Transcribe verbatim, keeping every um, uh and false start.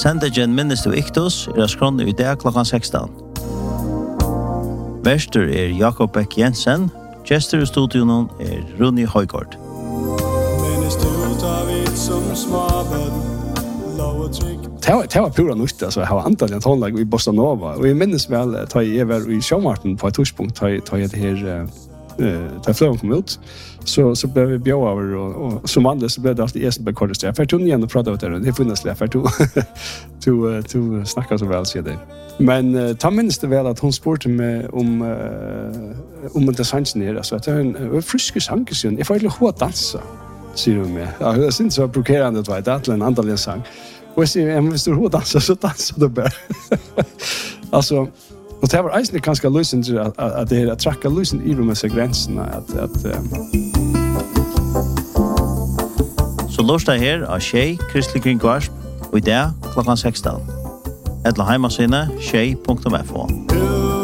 Sendegen minnes du Iktus er skronne i dag klokkan sekstan. Verster er Jakob Beck Jensen, gestor i studion er Runi Højgaard. Minnes du tar vid som smaben, lov og trygg. Det var pura nytt, altså, jeg har antallet tonlag i Bossa Nova, og jeg minnes vel, da jeg var i Sjømarten på et torspunkt, da jeg det her, da fløven kom ut, så, så ble vi bjør over, og, og som andre så ble det alltid Esen Bekordes. Jeg fikk igjen og prate om det, det er funnet slik, jeg fikk to snakke så vel, sier det. Men uh, ta minnes det vel at hun spurte meg om, uh, om det sangen her, altså, at det er en uh, friske sang, jeg får egentlig hva dansa, sier hun meg. Ja, jeg synes det var brokerende, det var et eller annet annet sang. Og jeg sier, hvis du hva dansa, så dansa du bare. Altså, og det var eisende ganske løsning til at, at det er at trakka løsning i med seg grensene. At, at, um... Så lørdag her av Tjei, Kristelig Kringvarsp, og i dag klokkan sekstan. Edla heimasine, tjei punktum f o.